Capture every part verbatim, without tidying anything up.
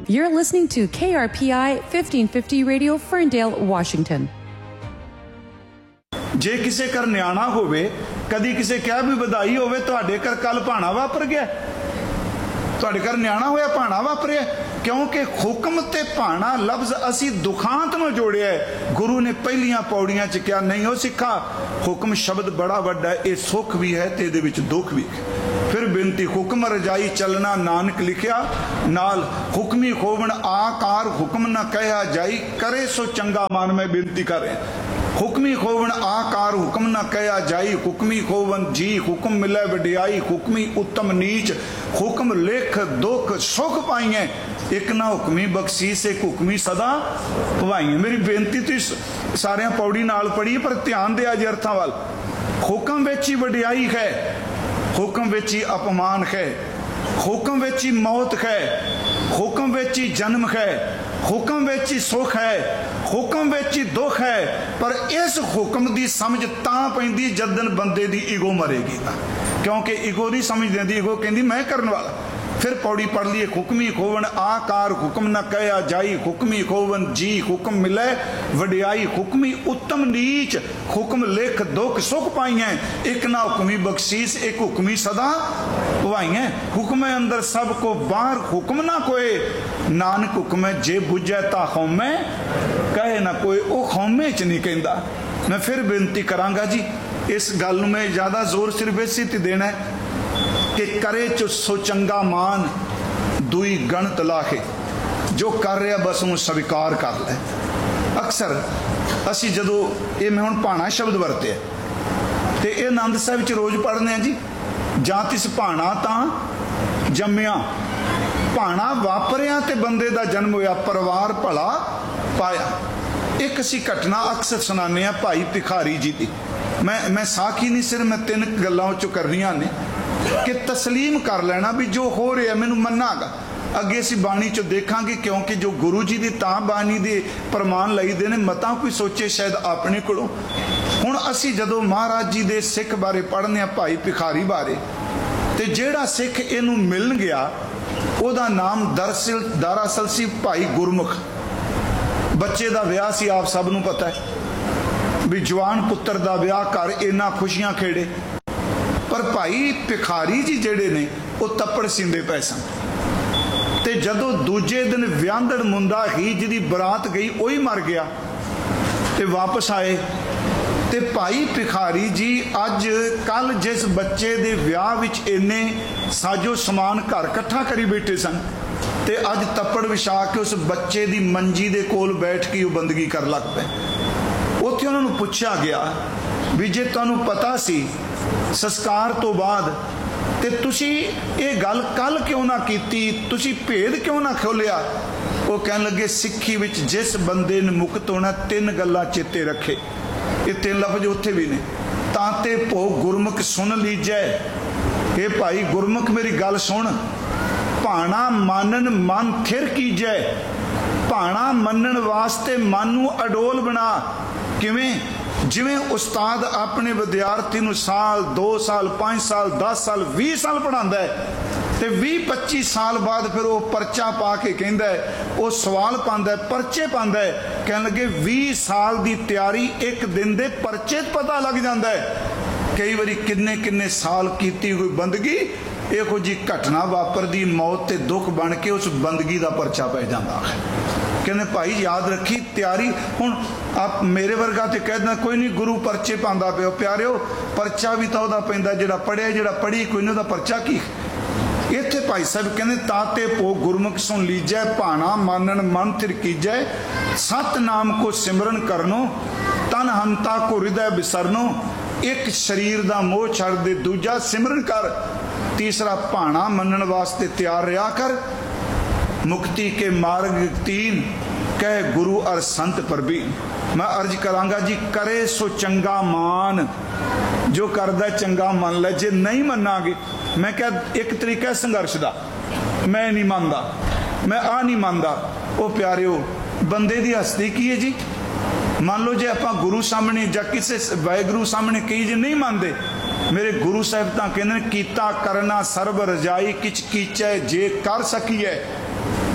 You're listening to K R P I fifteen fifty Radio, Ferndale, Washington. जे किसी घर न्याणा होवे, कदी किसी क्या भी बधाई होवे, तुहाडे घर कल भाणा वापर गया, तुहाडे घर न्याणा होया भाणा वापरिया, क्योंकि हुक्म ते भाणा लफ्ज असी दुखांत में जोड़िया है। गुरु ने पहलियां पौड़ियां च क्या नहीं हो सिखा, हुक्म शब्द बड़ा वड्डा है, ये सुख भी है ते इहदे विच दुख भी है। फिर बेनती हुक्म रजाई चलना नानक लिखिया, नाल हुक्मी खोवण आकार हुक्म न कहा जाई, करे सो चंगा मान। मैं बेनती कर रहा, हुक्मी खोवन आकार हुक्म न कया जाई, हुक्मी खोवन जी हुक्म मिले वडियाई, हुक्मी उत्तम नीच हुक्म लेख दुख सुख पाइए, एक ना हुक्मी बख्शीश एक हुक्मी सदा भवाइए। मेरी बेनती तो सारे पौड़ी नाल पढ़ी, पर ध्यान दे अज अर्थां वाल। हुक्म विच ही वडियाई है, हुक्म विच ही अपमान है, हुक्म विच ही मौत है, हुक्म विच ही जन्म है, हुक्म विच ही सुख है, हुक्म विच ही दुख है। पर इस हुक्म की समझ तां पैंदी जदन बंदे की ईगो मरेगी, क्योंकि ईगो नहीं समझ देंदी, ईगो कहती मैं करने वाला। फिर पौड़ी पढ़ लीए, हुक्मी खोवन आकार हुक्म न कया जाई, हुक्मी खोवन जी हुक्म मिले वडियाई, हुक्मी उत्तम नीच हुक्म लेख दुख सुख पाइए, एक ना हुक्मी बख्शीश एक हुक्मी सदा भवाइए। हुक्म अंदर सब को बाहर हुक्म ना कोई, नानक हुक्म जे बुझे ता खौमे कहे ना कोई, वो खौमे च नहीं कहता। मैं फिर बेनती करांगा जी, इस गल में ज्यादा जोर सिर्फ इसी ते देना है कि करे चो सो चंगा मान, दुई गणत लाहे, जो कर रहा बस उन्हें स्वीकार कर ले। अक्सर असी जदों ये मैं हुण भाणा शब्द वरते तो ये आनंद साहिब च रोज़ पढ़ने जी, जां तिस भाणा तां जम्मिया, भाणा वापरिया ते बंदे दा जन्म होया, परिवार भला पाया। एक असी घटना अक्सर सुनाने आ भाई भिखारी जी की, मैं मैं साखी नहीं सिर्फ मैं तीन गल्लां चों करनियां ने कि तस्लीम कर लेना भी जो हो रहा मैनू मन्नागा। अगे असी बाणी चो देखांगे, क्योंकि जो गुरु जी की तां बाणी दे प्रमाण लईदे ने, मता कोई सोचे शायद अपने कोलों। हुण असी जदों महाराज जी दे सिख बारे पढ़ने भाई भिखारी बारे, ते जेड़ा सिख इनू मिलन गया उहदा नाम दरअसल दरअसल सी भाई गुरमुख। बच्चे का विआह सी, आप सब नूं पता है भी जवान पुत्र का विआह कर इन्ना खुशियां खेड़े, पर भाई भिखारी जी जेड़े ने वो तप्पड़ सींदे पै सन। ते जदों दूजे दिन व्यांदड़ मुंडा ही जिहदी बरात गई वही मर गया, ते वापस आए ते भाई भिखारी जी अज कल जिस बच्चे दे विआह विच इन्ने साजो समान घर इकट्ठा करी बैठे सन, ते अज तप्पड़ विछा के उस बच्चे दी मंजी दे कोल बैठ के वो बंदगी कर लग पे। उत्थे उन्हां नूं पुछया गया भी जे तुहानूं पता सी संस्कार तो बाद ते तुसी ये गल कल क्यों ना कीती, तुसी भेद क्यों ना खोलिया? वो कहन लगे सिक्खी विच जिस बंदे ने मुक्त होना तीन गल्लां चेते रखे, ये तीन लफ्ज उत्थे भी ने। ताते भो गुरमुख सुन लीजै, ये भाई गुरमुख मेरी गल सुन, भाणा मानन मन थिर कीजै, भाणा मनन वास्ते मन नूं अडोल बना। किवें? जिवें उस्ताद अपने विद्यार्थी नूं साल दो साल पाँच साल दस साल भी साल पढ़ांदा है, ते भी पच्ची साल बाद फिर वो परचा पा के कहंदा है, वो सवाल पांदा है, परचे पांदा है, कहन लगे भी साल की तैयारी एक दिन दे परचे पता लग जाता है। कई बारी किन्ने किन्ने साल कीती कोई बंदगी, इहो जी घटना वापरदी, मौत ते दुख बन के उस बंदगी का परचा पै जाता है। कहने भाई याद रखी तैयारी। हुण आप मेरे वर्गा तो कह देना कोई नहीं, गुरु परचे पांदा पिओ, प्यारिओ परचा भी तो वह पैंदा जिहड़ा पढ़िया, जिहड़ा पढ़ी कोई नहीं, वह परचा की। इत्थे भाई साहब कहने ताते पो गुरमुख सुन लीजै, भाणा मानन मन थिर कीजै, सत नाम को सिमरन करनो, तन हंता को हृदय बिसरनो, एक शरीर का मोह छड़ दे, दूजा सिमरन कर, तीसरा भाणा मनन वास्ते तैयार रहा कर, मुक्ति के मार्ग तीन कह गुरु और संत प्रवीण। मैं अर्ज करांगा जी, करे सो चंगा मान, जो करदा चंगा मन ले, जे नहीं मनांगे। मैं क्या एक तरीका संघर्ष का, मैं नहीं मानता, मैं आ नहीं मानता। वो प्यारिओ बंदे की हस्ती की है जी। मान लो जे आप गुरु सामने या किसी वाहिगुरु सामने कही जे नहीं मानते, मेरे गुरु साहब तो कहते कीता करना सर्ब रजाई, किच कीचै जे कर सकीए।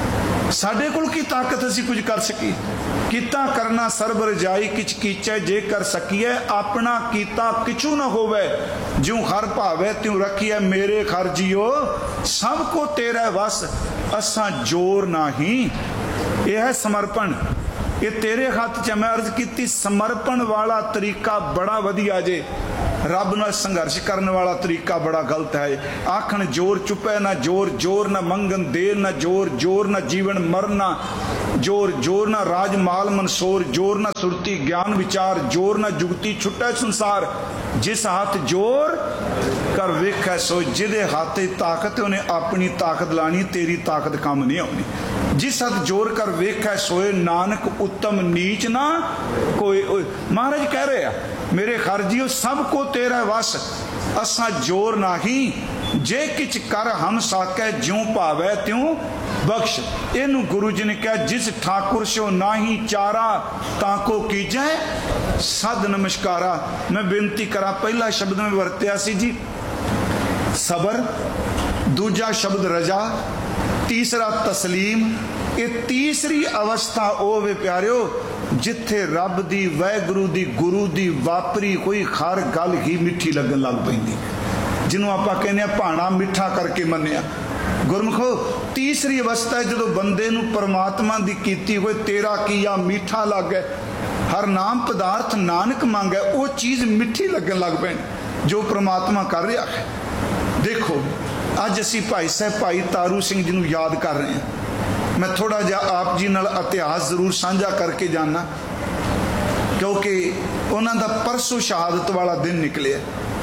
साडे कोल की ताकत असी कुछ कर सकी। कीता करना सर्ब रजाई किच कीचै जे कर सकीए, अपना कीता किचू न होवे, ज्यों हर भावे त्यों रखिए, मेरे खर जियो सब को तेरा वस, असा जोर नाही। यह है समर्पण, ये तेरे हाथ च। मैं अर्ज की समर्पण वाला तरीका बड़ा वधिया जे, रब नाल संघर्ष करने वाला तरीका बड़ा गलत है। आखन जोर चुपे ना जोर, जोर ना मंगन देर ना जोर, जोर ना जीवन मरना जोर, जोर ना राज माल मनसोर, जोर ना सुरती ज्ञान विचार, जोर ना जुगती छुट्टा संसार। जिस हाथ जोर कर वेखै सो, जिदे हाथ ताकत उन्हें अपनी ताकत लानी, तेरी ताकत काम नहीं आनी। जिस हाथ जोर कर वेखै सोए, नानक उत्तम नीच ना कोई। महाराज कह रहे हैं मेरे खरजियो सब को तेरा वस, असा जोर नाही, जे किच कर हम साकै, ज्यों भावै त्यों बख्श। इनू गुरु जी ने कहा जिस ठाकुर सो नाही चारा, ताको कीजै सद नमस्कारा। मैं बेनती करा, पहला शब्द में वरत्या सी जी सबर, दूजा शब्द रजा, तीसरा तस्लीम। ये तीसरी अवस्था ओ वे प्यारियो जिथे रब दी वाहगुरू दी गुरु दी वापरी कोई हर गल ही मिठी लगन लग पैंदी, जिन्हों आपां कहने भाणा मिठा करके मन्निया। गुरमुखो तीसरी अवस्था है जो बंदे नूं परमात्मा दी कीती हुई तेरा किया मीठा लगे, हर नाम पदार्थ नानक मांगे, वो चीज़ मिठी लगन लग पैनी जो परमात्मा कर रहा है। देखो अज असी भाई साहब भाई तारू सिंह जी नूं याद कर रहे हैं। मैं थोड़ा जा आप जी नाल इतिहास जरूर साझा करके जाना, क्योंकि उन्हों का परसों शहादत वाला दिन निकले।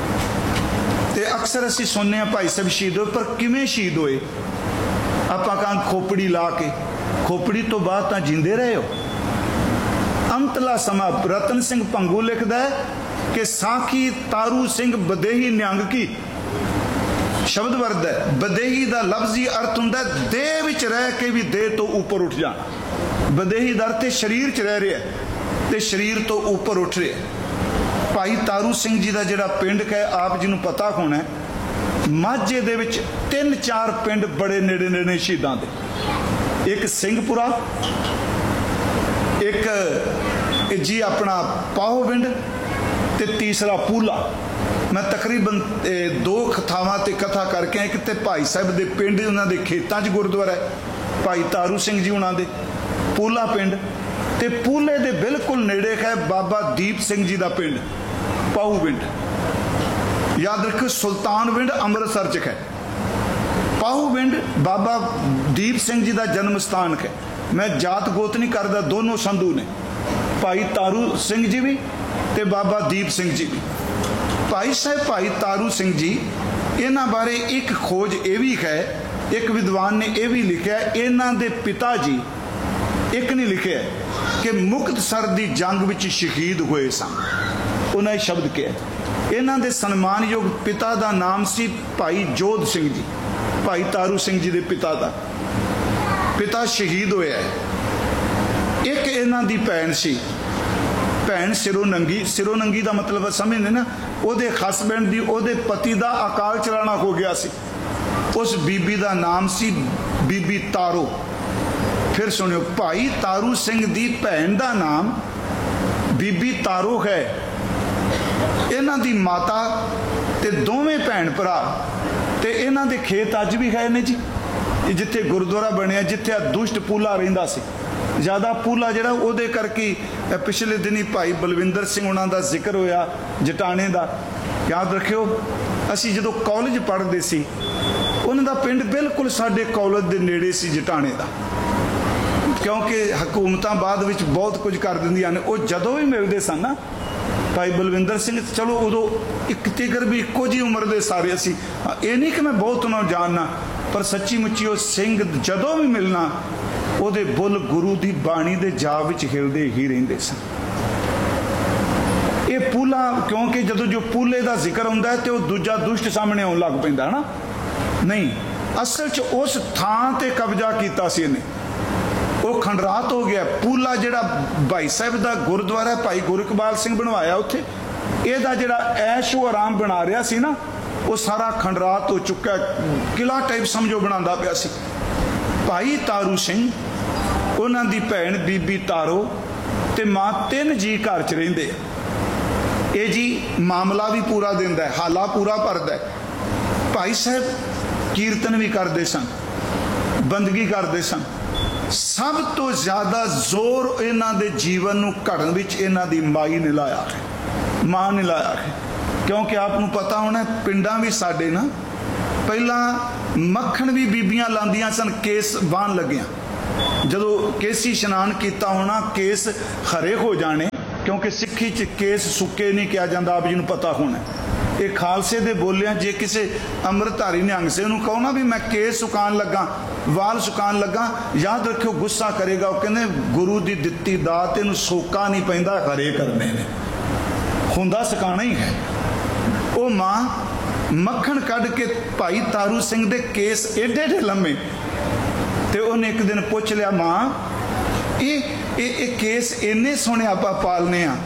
तो अक्सर असी सुनने भाई साहब शहीद होए, पर किवें शहीद होए? आपां कहां खोपड़ी ला के, खोपड़ी तो बाद तां जींदे रहे हो। अंतला समा रतन सिंह भंगू लिखदा है कि साखी तारू सिंह बदेही निहंग की शब्द वर्द है। बदेही का लफ्जी अर्थ हुंदा देह विच रह के भी देह तो ऊपर उठ जाना। बदेही का अर्थ शरीर च रह रहा है ते शरीर तो ऊपर उठ रहा है। भाई तारू सिंह जी का जिहड़ा पिंड है आप जी नूं पता होना है, माझे दे विच तीन चार पिंड बड़े नेड़े नेड़े शहीदां दे। एक सिंहपुरा, एक जी अपना पाहो पिंड ते तीसरा पूला। मैं तकरीबन दो थावां ते कथा करके एक ते भाई साहब दे पिंड उन्होंने खेतों च गुरुद्वारा है भाई तारू सिंह जी उन्होंने पूला पिंड, ते पूले दे बिल्कुल नेड़े है बाबा दीप सिंह जी का पिंड पाहू पिंड। याद रखो सुल्तान पिंड अमृतसर च है, पाहू पिंड बाबा दीप सिंह जी का जन्म स्थान है। मैं जात गोत नहीं करता, दोनों संधू ने, भाई तारू सिंह जी भी ते बाबा दीप सिंह जी भी। भाई साहब भाई तारू सिंह जी इन्हां बारे एक खोज ये भी है, एक विद्वान ने यह भी लिखा है, इन्हां दे पिता जी एक नहीं लिखे कि मुक्तसर दी जंग विच शहीद हुए सन। उन्हें शब्द कहा, इन्हां दे सन्मानयोग पिता का नाम सी भाई जोध सिंह जी, भाई तारू सिंह जी दे पिता का पिता शहीद होया है। एक इन्हां दी भैन सी, भैन सिरों नंगी, सिरों नंगी का मतलब समझते ना, ਉਹਦੇ हसबैंड दी ਉਹਦੇ पति का अकाल चलाना हो गया सी। उस बीबी का नाम सी बीबी तारो। फिर सुनियो, भाई तारू सिंह दी भैन का नाम बीबी तारो है। इन्हां दी माता ते दोवें भैन भरा ते इन्हां दे खेत अज भी है ने जी, जिथे गुरुद्वारा बनया, जिथे दुष्ट पूला रहिंदा सी। ज़्यादा पूला जिहड़ा उहदे करके पिछले दिनी भाई बलविंदर सिंह उन्हां दा जिक्र होया जटाने का। याद रखियो असी जदों कॉलेज पढ़ते सी, उन्हां दा पिंड बिल्कुल साडे कॉलेज दे नेड़े सी जटाने का, क्योंकि हुकूमतां बाद विच बहुत कुछ कर दिंदियां ने। वो जदों भी मिलते सन ना भाई बलविंदर सिंह, चलो उदों एक तिकर भी इक्को जी उम्र दे सारे असी, ये नहीं कि मैं बहुत उन्होंने जानना, पर सच्ची मुच्ची वो सिंह जदों भी मिलना ਉਹਦੇ बुल गुरु की बाणी के जाप विच हिलदे ही रहिंदे सन। ये पूला क्योंकि जदों जो पूले का जिक्र हुंदा है तो दूजा दुष्ट सामने आउण लग पैंदा है ना। नहीं, असल च उस थां ते कब्जा कीता सी इहने, वो खंडरात हो गया। पूला जिहड़ा भाई साहब का गुरुद्वारा भाई गुरकबाल सिंह बनवाया, उत्थे इहदा जिहड़ा ऐशो आराम बना रहा सी ना, वो सारा खंडरात हो चुका, किला टाइप समझो बनांदा पिया सी। भाई तारू सिंह उन्हां दी भैन बीबी तारो ते मां तीन जी घर च रहिंदे। ये जी मामला भी पूरा दिंदा है, हाला पूरा भरदा है। भाई साहब कीर्तन भी करते सन, बंदगी करते सन। सब तो ज्यादा जोर इन्हां दे जीवन नूं घड़न विच इन्हां दी माई ने लाया है, मां ने लाया है। क्योंकि आपनूं पता होना पिंडां भी साडे ना पहला मक्खण भी बीबियां लांदियां सन केस बाण लगियां। जदों केसी इशनान कीता होना केस हरे हो जाने, क्योंकि सिक्खी च केस सुके नहीं किया जाता, आप जी नूं पता होना। ये खालसे दे बोलिया जे किसी अमृतधारी निहंग से उन्होंने कहो ना भी मैं केस सुकान लगा, वाल सुकान लगा, याद रखियो गुस्सा करेगा। वो कहने गुरु की दिती दात इनू सोका नहीं पैंदा, हरे करने ने हुंदा सुकाना ही है। वो मां मक्खण कढ़ के भाई तारू सिंह दे केस एडे एडे लम्मे, ते उन्हें एक दिन पुछ लिया मां ये ये, ये केस इन्ने सोहने आपां पालने आ,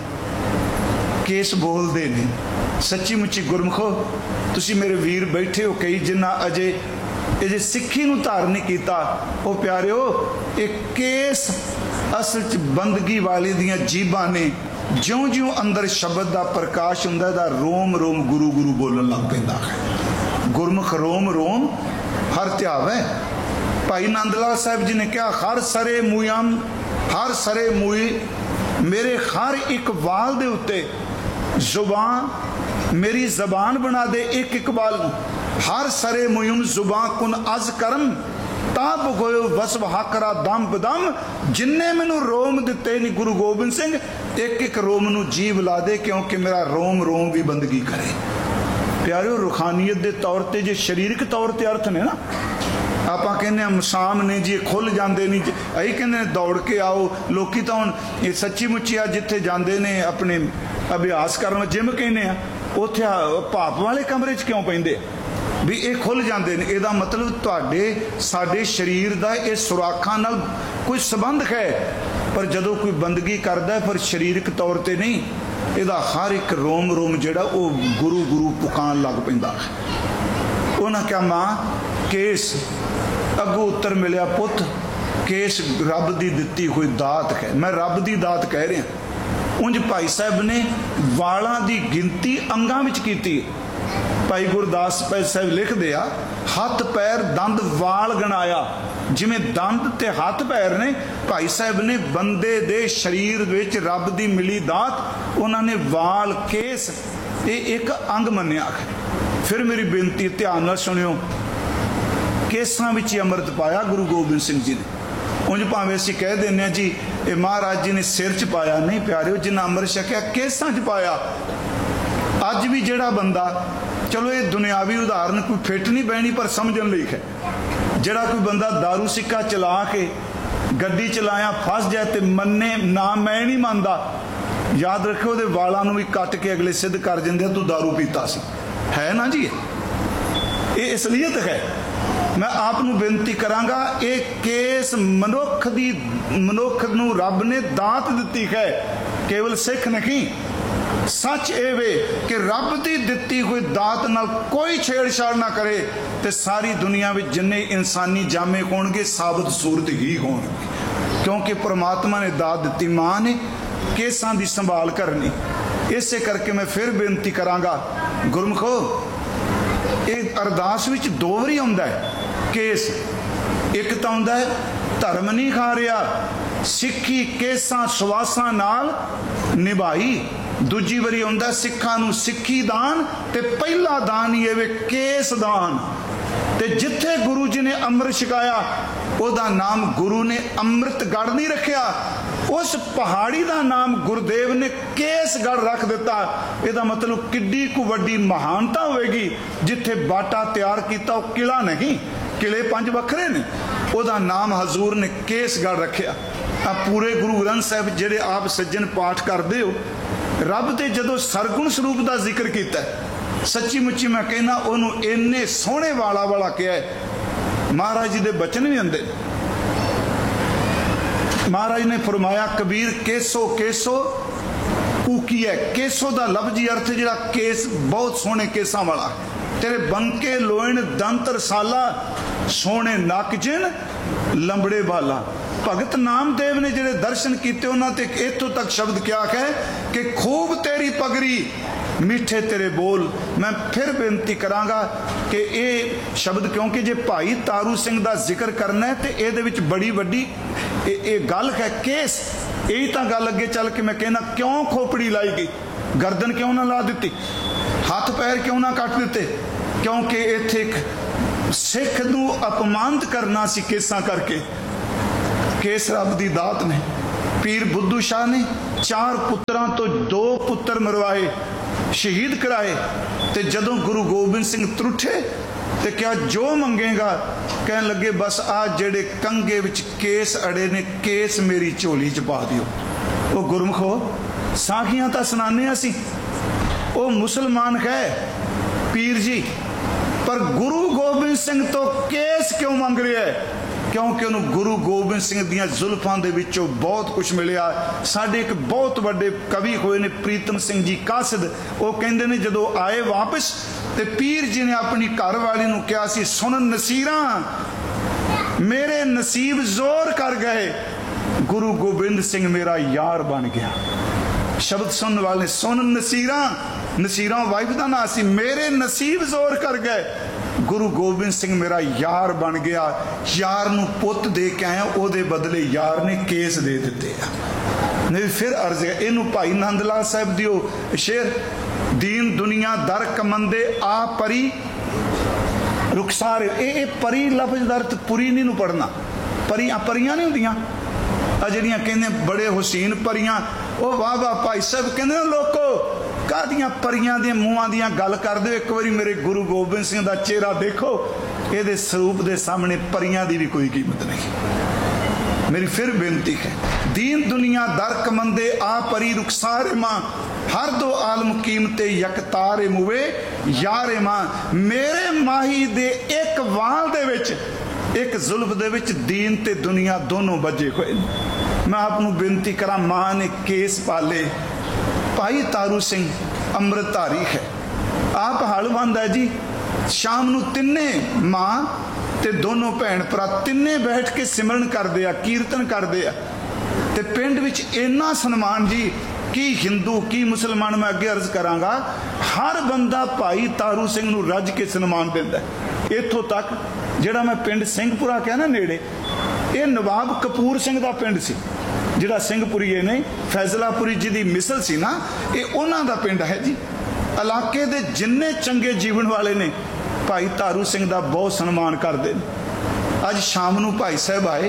केस बोलते ने। सच्ची मुच्ची गुरमुखो तुसी मेरे वीर बैठे हो कई जिन्ना अजे अजे सिक्खी नूं धारण नहीं कीता। ओ प्यारिओ एक केस असल च बंदगी वाले दियां जीबां ने, ज्यों ज्यों अंदर शब्द दा प्रकाश हुंदा दा रोम रोम गुरु गुरु बोलन लग पैंदा है। गुरमुख रोम रोम हर ध्यावै। भाई नंद लाल साहब जी ने कहा हर सरे मूयम, हर सरे मूई मेरे हर एक वाल दे उत्ते जुबान मेरी जबान बना दे एक एक बाल। हर सरे मुयम जुबान कुन अज करम ताब गोयो वस हाकरा दम बदम। जिन्ने मैनू रोम दिते नहीं गुरु गोबिंद सिंह एक एक रोम नू जीव ला दे, क्योंकि मेरा रोम रोम भी बंदगी करे। प्यारिओ रूहानीयत के तौर पर जो शरीरक तौर पर अर्थ ने ना, आप कहने मशाम ने जी खुल जाते नहीं, अं कहने दौड़ के आओ। लोग तो हम ये सच्ची मुच्ची आ जिथे जाते ने अपने अभ्यास करन जिम कहने उत्थे भाप वाले कमरे च क्यों पैंदे भी ये खुल जाते हैं। यदा मतलब तुहाडे साडे शरीर का ये सुराखां नाल कोई संबंध है, पर जदों कोई बंदगी करदा फिर शरीरक तौर पर नहीं, यदा हर एक रोम रोम जिहड़ा वो गुरु गुरु पुकान लग पैंदा है। उन्हें क्या मां केस अगों उत्तर मिलिया पुत केस रब की दिती हुई दात है। मैं रब की दात कह रहा। उंज भाई साहब ने वालों की गिनती अंगां विच कीती। भाई गुरदास साहब लिखते आ हथ पैर दंद वाल गणाया। जिमें दंद ते हथ पैर ने भाई साहब ने बंदे दे शरीर विच रब दी मिली दात, उन्होंने वाल केस ये एक अंग मन्निया। फिर मेरी बेनती ध्यान नाल सुनियो, केसां विच ही अमृत पाया गुरु गोबिंद सिंह जी ने। उंज भावें असीं कह देने जी ये महाराज जी ने सिर च पाया, नहीं प्यारिओ जिन्ना अमृत छकिया केसां च पाया। अज भी जिहड़ा बंदा, चलो ये दुनियावी उदाहरण कोई फिट नहीं बहनी पर समझन लई है, जिहड़ा कोई बंदा दारू सिक्का चला के गड्डी चलाया फस जाए तो मन्ने ना मैं नहीं मानता, याद रखो उहदे वालां नूं भी कट के अगले सिद्ध कर दिंदे तू दारू पीता सी, है ना जी। ये असलीयत है। मैं आप नूं बेनती करांगा ये केस मनुख दी मनुख नूं रब ने दात दिती है, केवल सिख नहीं। सच ये वे कि रब की दिती हुई दात नाल कोई छेड़छाड़ ना करे तो सारी दुनिया में जिन्ने इंसानी जामे होणगे साबित सूरत ही होणगे, क्योंकि परमात्मा ने दात दी मां ने केसां दी संभाल करनी। इसे करके मैं फिर बेनती करांगा गुरमुखो, ये अरदास विच दो वारी आउंदा है केस। एक तो आउंदा है धर्म नहीं खा रहा सिक्खी केसां सवासां नाल निभाई, दूजी वारी आउंदा सिखां नूं सिक्खी दान ते पहला दान ही है केस दान। ते जिथे गुरु जी ने अमृत छकाया ओदा नाम गुरु ने अमृतगढ़ नहीं रखिया, उस पहाड़ी का नाम गुरुदेव ने केसगढ़ रख दिता। यदा मतलब किड्डी को वड्डी महानता होगी जिथे बाटा तैयार किया किला नहीं, किले पंज वखरे ने, ओदा नाम हजूर ने केसगढ़ रखिया। आ पूरे गुरु ग्रंथ साहब जेडे आप सज्जन पाठ करते हो, रब ते जदों सरगुण स्वरूप का जिक्र किया, सच्ची मुच्ची मैं कहना उन्होंने इन्ने सोहने वाला वाला किया है। महाराज जी के बचन भी आंदे, महाराज ने फरमाया कबीर केसो केसो कूकी है। केसो का लफ्जी अर्थ जिहड़ा केस बहुत सोहने केसां वाला, तेरे बंके लोइन दंत रसाला सोहने नक जिन लंबड़े बाला। भगत नामदेव ने जिहड़े दर्शन किए उन्होंने इत्थों तक शब्द क्या है कि खूब तेरी पगड़ी मीठे तेरे बोल। मैं फिर बेनती करांगा कि ये शब्द, क्योंकि जे भाई तारू सिंह का जिक्र करना है तो ये बड़ी वड्डी ये गल है। केस यही तो गल अगे चल के मैं कहना, क्यों खोपड़ी लाई गई, गर्दन क्यों ना ला दी, हाथ पैर क्यों ना कट दिते, क्योंकि इत्थे एक सिख नूं अपमानित करना सी केसां करके। केस रब दी दात ने। पीर बुद्धू शाह ने चार पुत्रां तो दो पुत्र मरवाए, शहीद कराए, ते जदों गुरु गोबिंद सिंह त्रुठे ते क्या जो मंगेगा, कह लगे बस आ जेड़े कंगे विच केस अड़े ने, केस मेरी झोली च पा दिओ। वो गुरमुखो साखियां तां सुनाने असीं, वो मुसलमान है पीर जी, पर गुरु गोबिंद सिंह तो केस क्यों मंग रहा है? क्योंकि उन्होंने गुरु गोबिंद सिंह दियां जुल्फां दे विचों बहुत कुछ मिलिया। साडे एक बहुत बड़े कवि होए ने प्रीतम सिंह जी कासिद, वो कहंदे ने जदों आए वापस ते पीर जी ने अपनी घर वाली नूं कहा सी, सुन नसीरा मेरे नसीब जोर कर गए, गुरु गोबिंद सिंह मेरा यार बन गया। शब्द सुनने वाले सुन नसीरा, नसीरा वाइफ का नाम सी, मेरे नसीब जोर कर गए, गुरु गोबिंद सिंह मेरा यार बन गया। यार नूं पुत दे के आया, ओदे बदले यार ने केस दे दिते आ। नहीं फिर अर्ज है इनू भाई नंद लाल साहब दिओ शेर, दीन दुनिया दर कमंदे आ परी रुखसार। ये परी लफ्ज का अर्थ पुरी नहीं नूं पढ़ना, परियां परियां नहीं होंदियां आ जिहड़ियां कहंदे बड़े हुसैन परियां। ओ वाह वाह भाई साहब कहंदे लोको कादियां परियां दियां मूहां दियां गल कर दो, एक बारी मेरे गुरु गोबिंद सिंह दा चेहरा देखो, ये स्वरूप दे सामने परियां दी भी कोई कीमत नहीं। मेरी फिर बेनती है, दीन दुनिया दर कमंदे आ परी रुखसार मां, हर दो आलम कीमते यकतार मुवे यार मां। मेरे माही दे एक वाल दे विच, एक जुल्फ दे विच दीन ते दुनिया दोनों बजे हुए। मैं आपनू बेनती करा, मां ने केस पाले। भाई तारू सिंह अमृतधारी है, आप हलवंद है जी। शाम नू तिन्ने मां ते दोनों भैन भरा तिन्ने बैठ के सिमरन करदे आ, कीर्तन करदे आ, ते पिंड विच इन्ना सन्मान जी कि हिंदू की मुसलमान, मैं अगे अर्ज करांगा, हर बंदा भाई तारू सिंह नू रज के सन्मान दिंदा है। इत्थों तक जिहड़ा मैं पिंड सिंहपुरा कहा ना नेड़े, ये नवाब कपूर सिंह दा पिंड सी, जिहड़ा सिंहपुरी ने फैजलापुरी जी दी मिसल सी ना, ये उन्हां दा पिंड है जी। इलाके दे जिन्ने चंगे जीवन वाले ने भाई तारू सिंह दा बहुत सन्मान करते हैं। अज शाम नू भाई साहब आए,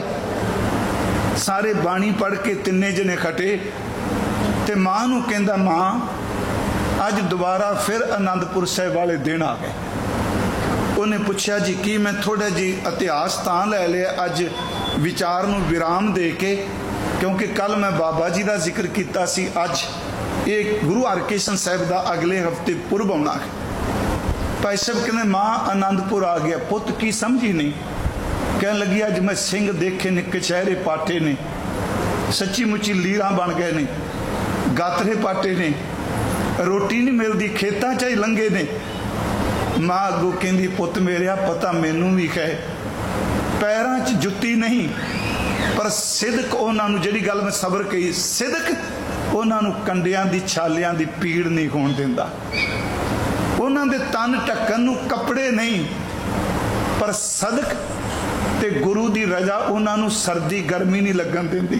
सारे बाणी पढ़ के तिन्ने जने खटे, ते मां नू कहंदा मां अज दोबारा फिर आनंदपुर साहब वाले दिन आ गए। उन्हें पूछा जी की? मैं थोड़ा जी इतिहास तां लै लिया अज विचार नू विराम दे के, क्योंकि कल मैं बाबा जी का जिक्र किया सी, अज ये गुरु हरकिशन साहब का अगले हफ्ते पुरब आना है। भाई साहब कहते मां आनंदपुर आ गया, पुत की समझी नहीं। कह लगी अज मैं सिंह देखे ने, कचहरे पाटे ने, सच्ची मुच्ची लीरा बन गए ने, गातरे पाटे ने, रोटी नहीं मिलती, खेतों च ही लंघे ने। मां अगों कहती पुत मेरिया पता मैनू भी है, पैरों च जुत्ती नहीं, पर सिदक उन्होंने जिहड़ी गल मैं सबर कही, सिदक उन्होंने कंडियां दी छालियां दी पीड़ नहीं होण दिंदा। उन्होंने तन ढक्कन नूं कपड़े नहीं, पर सदक ते गुरु दी रजा उन्होंने सर्दी गर्मी नहीं लगन दिंदी।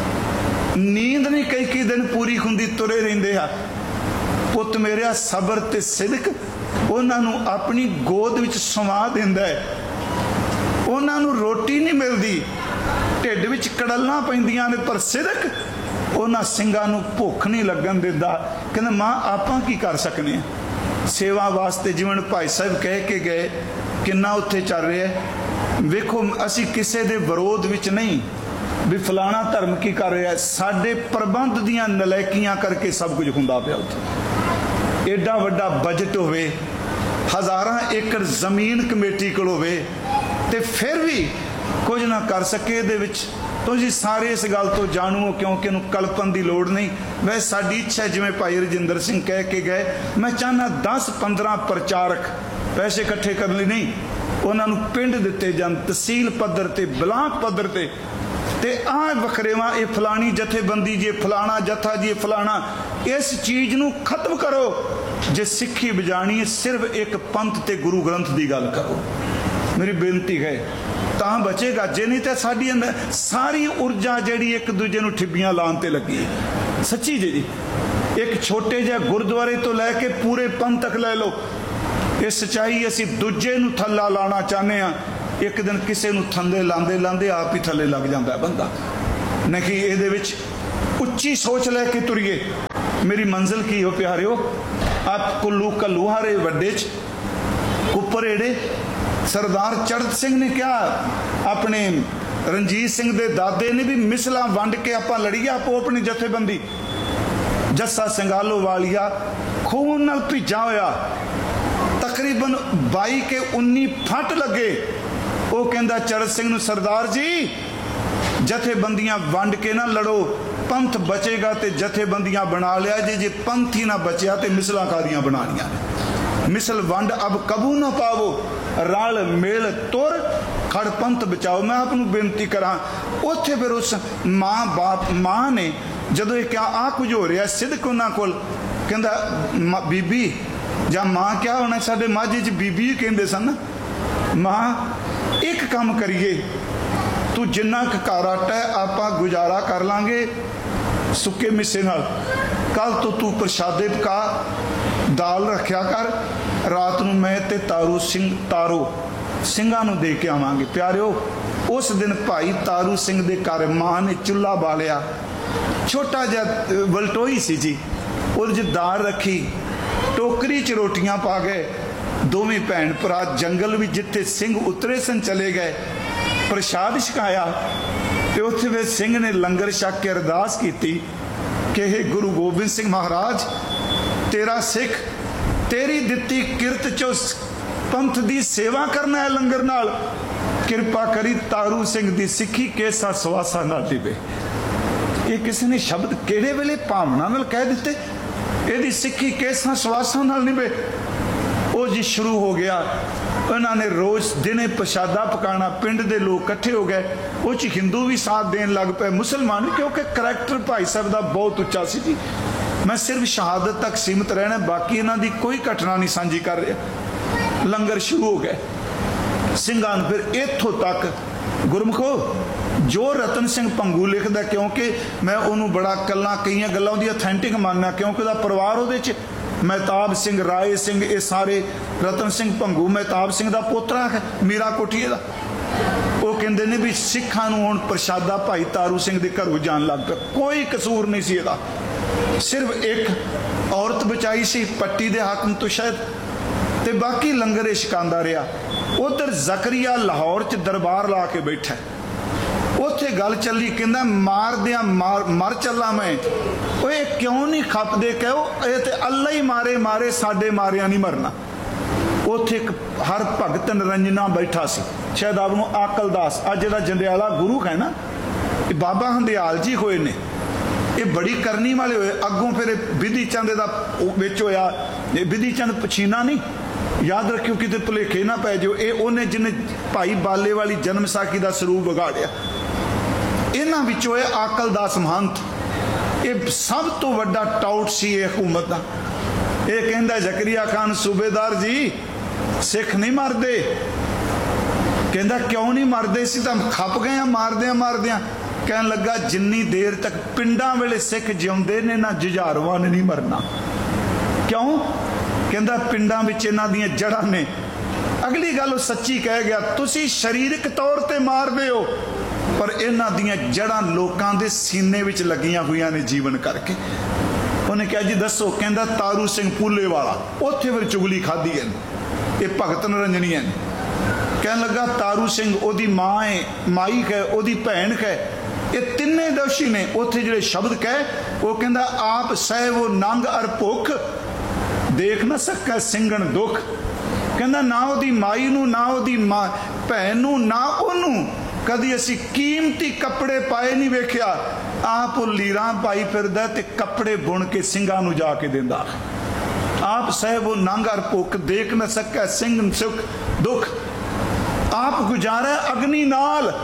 नींद नहीं कई कई दिन पूरी हुंदी, तुरे रहिंदे आ। पुत मेरिया सबर ते सिदक उन्होंने अपनी गोद विच समा दिंदा है। उन्होंने रोटी नहीं मिलती, ढिड विच कड़लना पैंदियां ने, पर सिदक उन्हां सिंगां नूं भुख नहीं लगन दिंदा। कहंदे मां आपां की कर सकने आ? सेवा वास्ते जिवें भाई साहब कह के गए, किन्ना उत्थे चल रहा है। वेखो असी किसी दे विरोध विच नहीं भी फलाना धर्म की कर रहा है, साडे प्रबंध दियां नलैकियां करके सब कुछ हुंदा पिया। उत्थे एडा वड्डा बजट होवे, हज़ारां एकड़ जमीन कमेटी कोल होवे, ते फिर भी कुछ ना कर सके। दे विच तुसीं सारे इस गल तो जाणू हो, क्योंकि इहनूं कल्पन की लोड़ नहीं। वैसे साडी इच्छा है, जिवें भाई रजिंदर सिंह कह के गए, मैं चाहना दस पंद्रह प्रचारक पैसे इकट्ठे करने नहीं, उन्होंने पिंड दिते जान, तहसील पद्धर ते ब्लाक पद्धर ते ते आ वखरेवा ये फलानी जथेबंदी जे फलाना जथा जी फलाना, इस चीज़ नू खत्म करो। जे सिक्खी बजानी है सिर्फ एक पंथ ते गुरु ग्रंथ की गल करो। मेरी बेनती है तां बचेगा, जे नहीं तो साडी अंदर सारी ऊर्जा जिहड़ी एक दूजे नू ठिब्बियां लाउण ते लगी है। सच्ची जी, एक छोटे जिहे गुरुद्वारे तो लैके पूरे पंथ तक लै लो, ये सच्चाई असी दूजे नू थल्ला लाना चाहते हैं। एक दिन किसी नू थल्ले लांदे लांदे आप ही थल्ले लग जाता है बंदा। नहीं ये विच उच्ची सोच लैके तुरीए। मेरी मंजिल की हो प्यारिओ, आप कुल्लू कल्लूहारे वड्डे च कुपरेड़े सरदार चढ़त सिंह ने क्या अपने रणजीत सिंह दे दादे ने भी मिसला वंड के आपां लड़ीए आपो अपनी जथेबंदी। जस्सा संगालो वालिया खून नाल भिजा होया, तकरीबन बाई के उन्नी फट लगे। वो कहंदा चढ़त सिंह नूं, सरदार जी जथेबंदियां वंड के ना लड़ो, पंथ बचेगा तो जथेबंदियां बना लिया जे, जे पंथ ही ना बचया तो मिसलां कादियां बनानियां ने। मिसल वंड अब कबू ना पावो, रल मेल तुर खड़ पंथ बचाओ। मैं आपनू बेनती करा, उत्थे फिर उस माँ बाप माँ ने जदों ये क्या आ कुछ हो रहा सिदक उन्हां कोल, कहंदा बीबी जां माँ क्या होना, साडे माझे च बीबी कहंदे सन। माँ एक काम करिए, तू जिन्ना क घर आटा है आपां गुजारा कर लांगे सुके मिसे नाल, कल तो तू प्रशादे पका दाल रखिया कर, रात नूं मैं ते तारू सिंह तारो ਸਿੰਘਾਂ ਨੂੰ दे के आवांगे। प्यारिओ उस दिन भाई तारू सिंह दे घर माँ ने चुल्हा बालिया, छोटा जिहा वलटोई सी जी, उहदे च दाल रखी, टोकरी च रोटियां पा गए। दोवें भैन भरा जंगल भी जिथे सिंह उतरे सन चले गए, प्रसाद छकाया ते उत्थे फिर सिंह ने लंगर छक के अरदास की कि हे गुरु गोबिंद सिंह महाराज, तेरा सिख तेरी दिती किरत चो पंथ दी सेवा करना है लंगर नाल, किरपा करी तारू सिंह दी सिक्खी केसा सवासा ना दिवे। ये किसी ने शब्द केड़े वेले भावना नाल कह दिते, यदि सिक्खी केसा सवासा नाल निवे। वो जी शुरू हो गया, उन्होंने रोज दिने प्रशादा पकाना, पिंड दे लोग इकट्ठे हो गए, वो च हिंदू भी साथ देन लग पे, मुसलमान भी, क्योंकि करैक्टर भाई साहब का बहुत उच्चा सी जी। मैं सिर्फ शहादत तक सीमित रहना, बाकी इन्हों की कोई घटना नहीं साझी कर रहा। लंगर शुरू हो गए, ਸਿੰਘਾਂ ਨੂੰ फिर इत्थों तक गुरमुखो जो रतन सिंह भंगू लिखदा, क्योंकि मैं उन्होंने बड़ा कल्ला कई गल्लां दी अथेंटिक मानना, क्योंकि उसका परिवार उहदे च महताब सिंह राय सिंह ये सारे, रतन सिंह भंगू महताब सिंह का पोतरा है मीरा कोठीए का। वो कहते हैं भी सिखां नूं हुण प्रशादा भाई तारू सिंह के घरों जान लग पिया, कोई कसूर नहीं सी इहदा, सिर्फ एक औरत बचाई सी पट्टी दे हाकम तो शायद, ते बाकी लंगर छकांदा रहा। उधर जकरिया लाहौर च दरबार ला के बैठा, उत्थे गल चली, कहंदा मार दिया मार मर चला मैं। वो क्यों नहीं खपदे, कहो ये ते अल्लाह ही मारे मारे, साडे मारिया नहीं मरना। उत्थे एक हर भगत निरंजना बैठा सी, शायद आप आकल दास, अज जिहड़ा जंडियाला गुरु है ना, ये बाबा हंदियाल जी होए ने, ये बड़ी करनी वाले होए। अगों फिर बिधी चंद दा विच होया, बिधी चंद पछीना नहीं, याद रखियो किते भुलेखे ना पै जाओ, ये उन्हें जिन्हें भाई बाले वाली जन्म साखी का स्वरूप बिगाड़िया। इन्हां विचों आकल दास महंत, ये सब तो वड्डा टाउट सी हुकूमत का। ये कहंदा जकरिया खान सूबेदार जी सिख नहीं मरदे, कहंदा क्यों नहीं मरदे, सी तां खप गए मारदियां मारदियां। कहन लगा जिन्नी देर तक पिंडां वेले सिख जिउंदे ने ना जुझारवां ने नहीं मरना। क्यों? कहंदा पिंडां विच इन्हां दीयां जड़ां ने। अगली गल सच्ची कह गया, तुसी शरीरक तौर ते मारदे हो, पर इन्हां दीयां जड़ां लोकां दे सीने विच लगियां हुईयां ने जीवन करके। उन्हें कहा जी दसो, कहंदा तारू सिंह पूले वाला, उत्थे फिर चुगली खाधी है, ये भगत निरंजनियां ने। कहन लगा तारू सिंह ओदी मां है, माई है, ओदी भैन है, ये तिन्ने दोषी ने। उत्थे जिहड़े शब्द कहे, वो कहंदा आप सह वो नंग अर भुख, देख ना सकै सिंगण दुख। कहंदा ना ओदी माई नूं, ना ओदी मां भैन नूं, ना ओनूं कदी असी कीमती कपड़े पाए नहीं वेखिया। आप लीरां पाई फिरदा ते कपड़े बुन के सिंगां नूं जाके दिंदा। आप सह वो नंग अर भुख, देख न सकै सिंगण सुख दुख। आप गुजारा अग्नि नाल,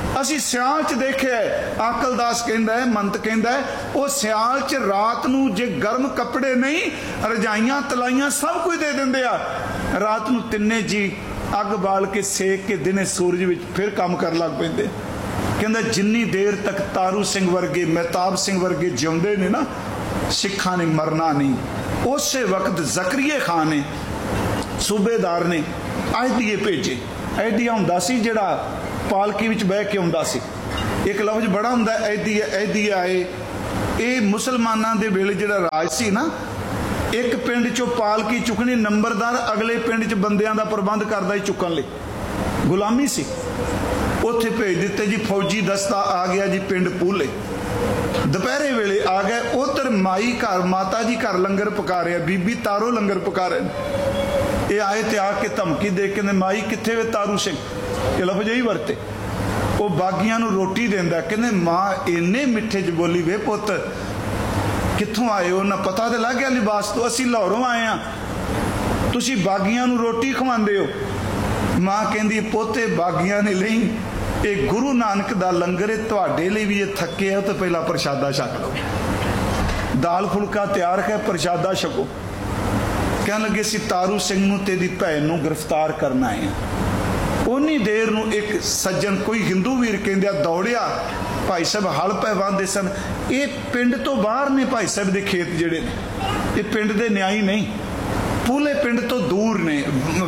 ਅਸੀਂ ਸਿਆਲ ਚ ਦੇਖਿਆ, ਆਕਲਦਾਸ ਕਹਿੰਦਾ ਹੈ, ਮੰਤ ਕਹਿੰਦਾ ਹੈ, ਉਹ ਸਿਆਲ ਚ ਰਾਤ ਨੂੰ ਜੇ ਗਰਮ ਕੱਪੜੇ ਨਹੀਂ, ਰਜਾਈਆਂ ਤਲਾਈਆਂ ਸਭ ਕੁਝ ਦੇ ਦਿੰਦੇ ਆ। ਰਾਤ ਨੂੰ ਤਿੰਨੇ ਜੀ ਅੱਗ ਬਾਲ ਕੇ ਸੇਕ ਕੇ ਦਿਨੇ ਸੂਰਜ ਵਿੱਚ ਫਿਰ ਕੰਮ ਕਰਨ ਲੱਗ ਪੈਂਦੇ। ਕਹਿੰਦਾ ਜਿੰਨੀ ਦੇਰ ਤੱਕ ਤਾਰੂ ਸਿੰਘ ਵਰਗੇ, ਮਹਿਤਾਬ ਸਿੰਘ ਵਰਗੇ ਜਿਉਂਦੇ ਨੇ ਨਾ, ਸਿੱਖਾਂ ਨੇ ਮਰਨਾ ਨਹੀਂ। ਉਸੇ ਵਕਤ ਜ਼ਕਰੀਏ ਖਾਨ ਨੇ, ਸੂਬੇਦਾਰ ਨੇ ਅਹਿਦੀਏ ਭੇਜੇ। ਅਹਿਦੀਆ ਹੁੰਦਾ ਸੀ ਜਿਹੜਾ ਪਾਲਕੀ ਵਿੱਚ ਬਹਿ ਕੇ ਆਉਂਦਾ ਸੀ। ਇੱਕ ਲਫ਼ਜ਼ ਬੜਾ ਹੁੰਦਾ ਅਹਿਦੀਆ, ਅਹਿਦੀਆ ਆਏ। ਇਹ ਮੁਸਲਮਾਨਾਂ ਦੇ ਵੇਲੇ ਜਿਹੜਾ ਰਾਜ ਸੀ ਨਾ, ਇੱਕ ਪਿੰਡ ਚੋਂ ਪਾਲਕੀ ਚੁੱਕਣੀ, ਨੰਬਰਦਾਰ ਅਗਲੇ ਪਿੰਡ 'ਚ ਬੰਦਿਆਂ ਦਾ ਪ੍ਰਬੰਧ ਕਰਦਾ ਸੀ ਚੁੱਕਣ ਲਈ। ਗੁਲਾਮੀ ਸੀ। ਉੱਥੇ ਭੇਜ ਦਿੱਤੇ ਜੀ, ਫੌਜੀ ਦਸਤਾ ਆ ਗਿਆ ਜੀ ਪਿੰਡ ਪੂਲੇ। ਦੁਪਹਿਰੇ ਵੇਲੇ ਆ ਗਏ। ਉਧਰ ਮਾਈ ਘਰ, ਮਾਤਾ ਜੀ ਘਰ ਲੰਗਰ ਪਕਾ ਰਿਹਾ, ਬੀਬੀ ਤਾਰੋ ਲੰਗਰ ਪਕਾ ਰਹੇ ਨੇ। ਇਹ ਆਏ ਤੇ ਆ ਕੇ ਧਮਕੀ ਦੇ ਕੇ, ਮਾਈ ਕਿੱਥੇ ਵੇ ਤਾਰੂ ਸਿੰਘ, ਇਹ ਲਫ਼ਜ਼ ਹੀ ਵਰਤੇ। ਉਹ ਬਾਗੀਆਂ ਨੂੰ ਰੋਟੀ ਦਿੰਦਾ। ਕਹਿੰਦੇ ਮਾਂ ਇੰਨੇ ਮਿੱਠੇ 'ਚ ਬੋਲੀ, ਵੇ ਪੁੱਤ ਕਿੱਥੋਂ ਆਏ ਹੋ? ਨਾ ਪਤਾ ਤੇ ਲੱਗ ਗਿਆ ਲਿਬਾਸ ਤੋਂ, ਅਸੀਂ ਲਾਹੌਰੋਂ ਆਏ ਹਾਂ, ਤੁਸੀਂ ਬਾਗੀਆਂ ਨੂੰ ਰੋਟੀ ਖਵਾਉਂਦੇ ਹੋ। ਮਾਂ ਕਹਿੰਦੀ ਪੋਤੇ ਬਾਗੀਆਂ ਨੇ ਲਈ, ਇਹ ਗੁਰੂ ਨਾਨਕ ਦਾ ਲੰਗਰ ਹੈ, ਤੁਹਾਡੇ ਲਈ ਵੀ ਇਹ ਥੱਕੇ ਹੋ ਤਾਂ ਪਹਿਲਾਂ ਪ੍ਰਸ਼ਾਦਾ ਛਕ ਲਓ। ਦਾਲ ਫੁਲਕਾ ਤਿਆਰ ਹੈ, ਪ੍ਰਸ਼ਾਦਾ ਛਕੋ। ਕਹਿਣ ਲੱਗੇ ਸੀ ਤਾਰੂ ਸਿੰਘ ਨੂੰ ਤੇ ਦੀ ਭੈਣ ਨੂੰ ਗ੍ਰਿਫਤਾਰ ਕਰਨ ਆਏ ਹਾਂ। ਉਨੀ ਦੇਰ ਨੂੰ ਇੱਕ ਸੱਜਣ, ਕੋਈ ਹਿੰਦੂ ਵੀਰ ਕਹਿੰਦੇ ਦੌੜਿਆ। ਭਾਈ ਸਾਹਿਬ ਹਲ ਪੈ ਵਾਂਦੇ ਸਨ। ਇਹ ਪਿੰਡ ਤੋਂ ਬਾਹਰ ਨੇ ਭਾਈ ਸਾਹਿਬ ਦੇ ਖੇਤ ਜਿਹੜੇ ਨੇ, ਇਹ ਪਿੰਡ ਦੇ ਨਿਆਈ ਨਹੀਂ, ਪੂਲੇ ਪਿੰਡ ਤੋਂ ਦੂਰ ਨੇ।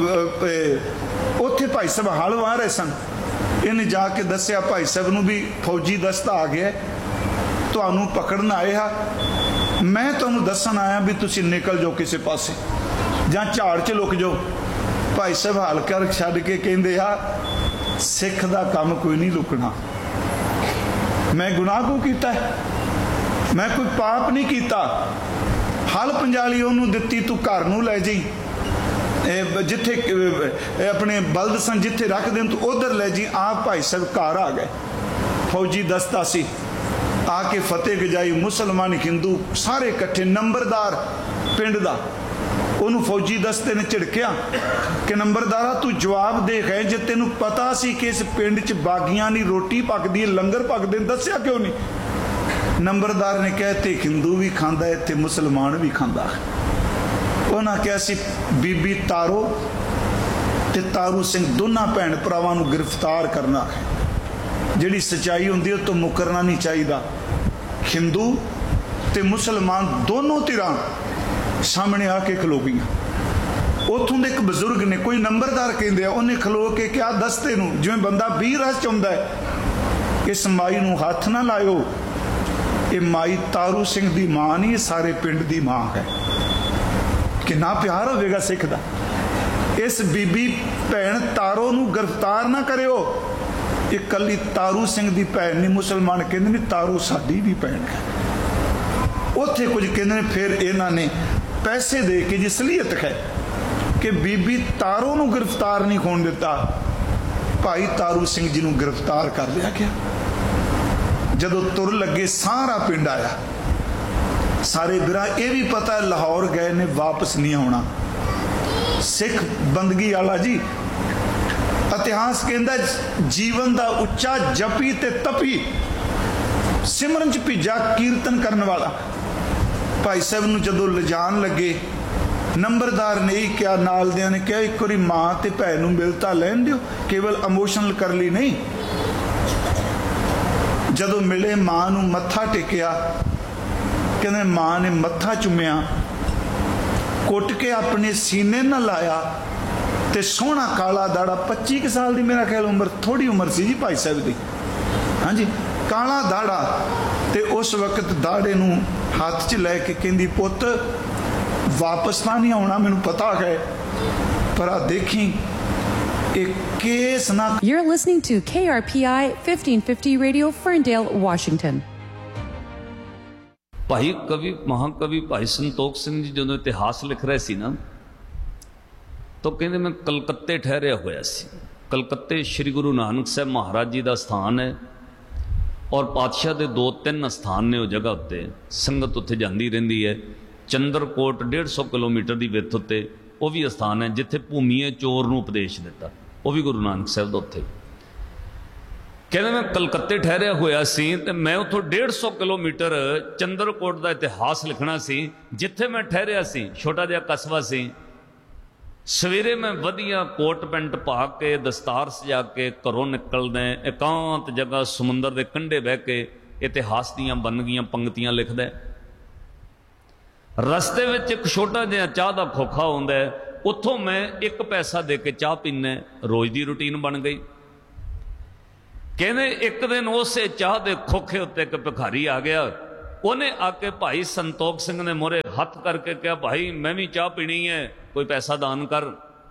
ਉੱਥੇ ਭਾਈ ਸਾਹਿਬ ਹਲ ਵਾਹ ਰਹੇ ਸਨ। ਇਹਨੇ ਜਾ ਕੇ ਦੱਸਿਆ ਭਾਈ ਸਾਹਿਬ ਨੂੰ ਵੀ ਫੌਜੀ ਦਸਤਾ ਆ ਗਿਆ, ਤੁਹਾਨੂੰ ਪਕੜਨ ਆਏ ਆ, ਮੈਂ ਤੁਹਾਨੂੰ ਦੱਸਣ ਆਇਆ ਵੀ ਤੁਸੀਂ ਨਿਕਲ ਜਾਓ ਕਿਸੇ ਪਾਸੇ ਜਾਂ ਝਾੜ 'ਚ ਲੁਕ ਜਾਓ। ਭਾਈ ਸਾਹਿਬ ਹਲ ਕਰ ਛੱਡ ਕੇ ਕਹਿੰਦੇ ਆ, ਸਿੱਖ ਦਾ ਕੰਮ ਕੋਈ ਨਹੀਂ ਲੁਕਣਾ। ਮੈਂ ਗੁਨਾਹ ਕਿਉਂ ਕੀਤਾ? ਮੈਂ ਕੋਈ ਪਾਪ ਨਹੀਂ ਕੀਤਾ। ਹਲ ਪੰਜਾਲੀ ਉਹਨੂੰ ਦਿੱਤੀ, ਤੂੰ ਘਰ ਨੂੰ ਲੈ ਜਾਈ, ਜਿੱਥੇ ਆਪਣੇ ਬਲਦ ਸਨ ਜਿੱਥੇ ਰੱਖਦੇ ਤੂੰ ਉਧਰ ਲੈ ਜੀ। ਆਪ ਭਾਈ ਸਾਹਿਬ ਘਰ ਆ ਗਏ। ਫੌਜੀ ਦਸਤਾ ਸੀ, ਆ ਕੇ ਫਤਿਹ ਗਜਾਈ। ਮੁਸਲਮਾਨ ਹਿੰਦੂ ਸਾਰੇ ਇਕੱਠੇ। ਨੰਬਰਦਾਰ ਪਿੰਡ ਦਾ, ਉਹਨੂੰ ਫੌਜੀ ਦਸਤੇ ਨੇ ਝਿੜਕਿਆ ਕਿ ਨੰਬਰਦਾਰਾ ਤੂੰ ਜਵਾਬ ਦੇ ਗਏ, ਜੇ ਤੈਨੂੰ ਪਤਾ ਸੀ ਕਿ ਇਸ ਪਿੰਡ 'ਚ ਬਾਗੀਆਂ ਦੀ ਰੋਟੀ ਪੱਕਦੀ ਹੈ, ਲੰਗਰ ਪੱਕਦੇ ਨੇ, ਦੱਸਿਆ ਕਿਉਂ ਨਹੀਂ? ਨੰਬਰਦਾਰ ਨੇ ਕਿਹਾ ਤੇ ਹਿੰਦੂ ਵੀ ਖਾਂਦਾ ਹੈ ਤੇ ਮੁਸਲਮਾਨ ਵੀ ਖਾਂਦਾ। ਉਹਨਾਂ ਕਿਹਾ ਸੀ ਬੀਬੀ ਤਾਰੋ ਤੇ ਤਾਰੂ ਸਿੰਘ ਦੋਨਾਂ ਭੈਣ ਭਰਾਵਾਂ ਨੂੰ ਗ੍ਰਿਫਤਾਰ ਕਰਨਾ ਹੈ। ਜਿਹੜੀ ਸੱਚਾਈ ਹੁੰਦੀ ਉਹ ਤੋਂ ਮੁਕਰਨਾ ਨਹੀਂ ਚਾਹੀਦਾ। ਹਿੰਦੂ ਤੇ ਮੁਸਲਮਾਨ ਦੋਨੋਂ ਧਿਰਾਂ ਸਾਹਮਣੇ ਆ ਕੇ ਖਲੋ ਗਈਆਂ। ਉੱਥੋਂ ਦੇ ਇੱਕ ਬਜ਼ੁਰਗ ਨੇ, ਕੋਈ ਨੰਬਰਦਾਰ ਕਹਿੰਦੇ ਆ, ਉਹਨੇ ਖਲੋ ਕੇ ਕਿਹਾ ਦਸਤੇ ਨੂੰ, ਜਿਵੇਂ ਬੰਦਾ ਵੀਹ ਰਸ ਚਾਹੁੰਦਾ ਹੈ, ਇਸ ਮਾਈ ਨੂੰ ਹੱਥ ਨਾ ਲਾਇਓ, ਇਹ ਮਾਈ ਤਾਰੂ ਸਿੰਘ ਦੀ ਮਾਂ ਨਹੀਂ, ਇਹ ਸਾਰੇ ਪਿੰਡ ਦੀ ਮਾਂ ਹੈ। ਕਿੰਨਾ ਪਿਆਰ ਹੋਵੇਗਾ ਸਿੱਖ ਦਾ। ਇਸ ਬੀਬੀ ਭੈਣ ਤਾਰੋ ਨੂੰ ਗ੍ਰਿਫਤਾਰ ਨਾ ਕਰਿਓ। ਇਹ ਕੱਲੀ ਤਾਰੂ ਸਿੰਘ ਦੀ ਭੈਣ ਨਹੀਂ, ਮੁਸਲਮਾਨ ਕਹਿੰਦੇ ਨੇ ਤਾਰੂ ਸਾਡੀ ਵੀ ਭੈਣ ਹੈ। ਉੱਥੇ ਕੁਝ ਕਹਿੰਦੇ ਨੇ ਫਿਰ ਇਹਨਾਂ ਨੇ ਪੈਸੇ ਦੇ ਕੇ, ਜਿਸ ਅਸਲੀਅਤ ਹੈ ਕਿ ਬੀਬੀ ਤਾਰੋ ਨੂੰ ਗ੍ਰਿਫਤਾਰ ਨਹੀਂ ਹੋਣ ਦਿੱਤਾ, ਭਾਈ ਤਾਰੂ ਸਿੰਘ ਜੀ ਨੂੰ ਗ੍ਰਿਫਤਾਰ ਕਰ ਲਿਆ ਗਿਆ। ਜਦੋਂ ਤੁਰ ਲੱਗੇ ਸਾਰਾ ਪਿੰਡ ਆਇਆ। ਸਾਰੇ ਵੀਰਾਂ ਇਹ ਵੀ ਪਤਾ ਲਾਹੌਰ ਗਏ ਨੇ, ਵਾਪਸ ਨਹੀਂ ਆਉਣਾ। ਸਿੱਖ ਬੰਦਗੀ ਵਾਲਾ ਜੀ, ਇਤਿਹਾਸ ਕਹਿੰਦਾ ਜੀਵਨ ਦਾ ਉੱਚਾ ਜਪੀ ਤੇ ਤਪੀ, ਸਿਮਰਨ 'ਚ ਭਿੱਜਾ ਕੀਰਤਨ ਕਰਨ ਵਾਲਾ। ਭਾਈ ਸਾਹਿਬ ਨੂੰ ਜਦੋਂ ਲਿਜਾਣ ਲੱਗੇ, ਨੰਬਰਦਾਰ ਨੇ ਹੀ ਕਿਹਾ, ਨਾਲ ਦਿਆਂ ਨੇ ਕਿਹਾ ਇੱਕ ਵਾਰੀ ਮਾਂ ਤੇ ਭੈਣ ਨੂੰ ਮਿਲ ਤਾਂ ਲੈਣ ਦਿਓ, ਕੇਵਲ ਇਮੋਸ਼ਨਲ ਕਰ ਲਈ ਨਹੀਂ। ਜਦੋਂ ਮਿਲੇ ਮਾਂ ਨੂੰ ਮੱਥਾ ਟੇਕਿਆ, ਕਹਿੰਦੇ ਮਾਂ ਨੇ ਮੱਥਾ ਚੁੰਮਿਆ, ਕੁੱਟ ਕੇ ਆਪਣੇ ਸੀਨੇ ਨਾਲ ਲਾਇਆ ਤੇ ਸੋਹਣਾ ਕਾਲਾ ਦਾੜਾ, ਪੱਚੀ ਕੁ ਸਾਲ ਦੀ ਮੇਰਾ ਖਿਆਲ ਉਮਰ, ਥੋੜੀ ਉਮਰ ਸੀ ਜੀ ਭਾਈ ਸਾਹਿਬ ਦੀ, ਹਾਂਜੀ, ਕਾਲਾ ਦਾੜਾ। ਤੇ ਉਸ ਵਕਤ ਦਾੜੇ ਨੂੰ ਹੱਥ 'ਚ ਲੈ ਕੇ ਕਹਿੰਦੀ ਪੁੱਤ ਵਾਪਸ ਤਾਂ ਨਹੀਂ ਆਉਣਾ, ਮੈਨੂੰ ਪਤਾ ਹੈ, ਪਰ ਆ ਦੇਖੀ ਇਹ ਕੇਸ ਨਾ। You're listening to K R P I fifteen fifty Radio, Ferndale, Washington. ਭਾਈ ਕਵੀ ਮਹਾਕਵੀ ਭਾਈ ਸੰਤੋਖ ਸਿੰਘ ਜੀ ਜਦੋਂ ਇਤਿਹਾਸ ਲਿਖ ਰਹੇ ਸੀ ਨਾ, ਤਾਂ ਕਹਿੰਦੇ ਮੈਂ ਕਲਕੱਤੇ ਠਹਿਰਿਆ ਹੋਇਆ ਸੀ। ਕਲਕੱਤੇ ਸ਼੍ਰੀ ਗੁਰੂ ਨਾਨਕ ਸਾਹਿਬ ਮਹਾਰਾਜ ਜੀ ਦਾ ਸਥਾਨ ਹੈ, ਔਰ ਪਾਤਸ਼ਾਹ ਦੇ ਦੋ ਤਿੰਨ ਸਥਾਨ ਨੇ ਉਹ ਜਗ੍ਹਾ ਉੱਤੇ, ਸੰਗਤ ਉੱਥੇ ਜਾਂਦੀ ਰਹਿੰਦੀ ਹੈ। ਚੰਦਰਕੋਟ ਡੇਢ ਸੌ ਕਿਲੋਮੀਟਰ ਦੀ ਵਿੱਥ ਉੱਤੇ ਉਹ ਵੀ ਸਥਾਨ ਹੈ ਜਿੱਥੇ ਭੂਮੀਏ ਚੋਰ ਨੂੰ ਉਪਦੇਸ਼ ਦਿੱਤਾ, ਉਹ ਵੀ ਗੁਰੂ ਨਾਨਕ ਸਾਹਿਬ ਦਾ ਉੱਥੇ। ਕਹਿੰਦੇ ਮੈਂ ਕਲਕੱਤੇ ਠਹਿਰਿਆ ਹੋਇਆ ਸੀ ਤੇ ਮੈਂ ਉੱਥੋਂ ਡੇਢ ਸੌ ਕਿਲੋਮੀਟਰ ਚੰਦਰਕੋਟ ਦਾ ਇਤਿਹਾਸ ਲਿਖਣਾ ਸੀ ਜਿੱਥੇ ਮੈਂ ਠਹਿਰਿਆ ਸੀ। ਛੋਟਾ ਜਿਹਾ ਕਸਬਾ ਸੀ। ਸਵੇਰੇ ਮੈਂ ਵਧੀਆ ਕੋਟ ਪੈਂਟ ਪਾ ਕੇ ਦਸਤਾਰ ਸਜਾ ਕੇ ਘਰੋਂ ਨਿਕਲਦਾ, ਇਕਾਂਤ ਜਗ੍ਹਾ ਸਮੁੰਦਰ ਦੇ ਕੰਢੇ ਬਹਿ ਕੇ ਇਤਿਹਾਸ ਦੀਆਂ ਬਣ ਗਈਆਂ ਪੰਕਤੀਆਂ ਲਿਖਦਾ। ਰਸਤੇ ਵਿੱਚ ਇੱਕ ਛੋਟਾ ਜਿਹਾ ਚਾਹ ਦਾ ਖੋਖਾ ਆਉਂਦਾ, ਉੱਥੋਂ ਮੈਂ ਇੱਕ ਪੈਸਾ ਦੇ ਕੇ ਚਾਹ ਪੀਨਾ। ਰੋਜ਼ ਦੀ ਰੂਟੀਨ ਬਣ ਗਈ। ਕਹਿੰਦੇ ਇੱਕ ਦਿਨ ਉਸੇ ਚਾਹ ਦੇ ਖੋਖੇ ਉੱਤੇ ਇੱਕ ਭਿਖਾਰੀ ਆ ਗਿਆ। ਉਹਨੇ ਆ ਕੇ ਭਾਈ ਸੰਤੋਖ ਸਿੰਘ ਨੇ ਮੋਹਰੇ ਹੱਥ ਕਰਕੇ ਕਿਹਾ, ਭਾਈ ਮੈਂ ਵੀ ਚਾਹ ਪੀਣੀ ਹੈ, ਕੋਈ ਪੈਸਾ ਦਾਨ ਕਰ।